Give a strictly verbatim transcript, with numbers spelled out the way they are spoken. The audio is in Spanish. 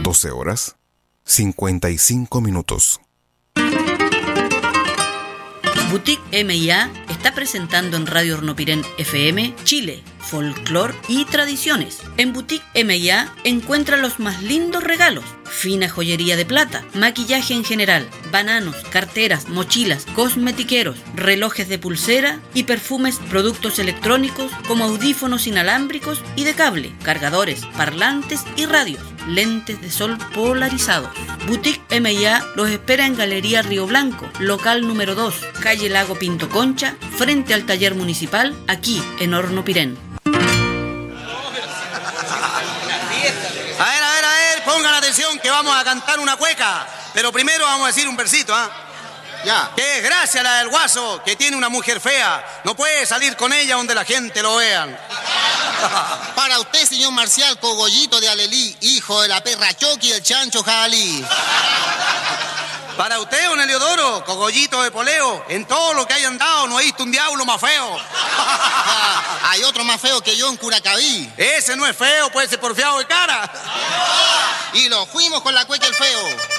doce horas, cincuenta y cinco minutos. Boutique M y A está presentando en Radio Hornopirén F M Chile, folclor y tradiciones. En Boutique M y A encuentra los más lindos regalos, fina joyería de plata, maquillaje en general, bananos, carteras, mochilas, cosmetiqueros, relojes de pulsera y perfumes, productos electrónicos como audífonos inalámbricos y de cable, cargadores, parlantes y radios, lentes de sol polarizados. Boutique M y A los espera en Galería Río Blanco, local número dos, calle Lago Pinto Concha, frente al taller municipal, aquí en Hornopirén. A ver, a ver, a ver, pongan atención que vamos a cantar una cueca. Pero primero vamos a decir un versito, ¿ah? ¿eh? Ya. Qué gracia la del guaso, que tiene una mujer fea. No puede salir con ella donde la gente lo vean. Para usted, señor Marcial Cogollito de Alelí, hijo de la perra Choqui y el chancho Jalí. Para usted, don Heliodoro, cogollito de poleo, en todo lo que haya andado no he visto un diablo más feo. Hay otro más feo que yo en Curacaví. Ese no es feo, puede ser porfiado de cara. Y lo fuimos con la cueca el feo.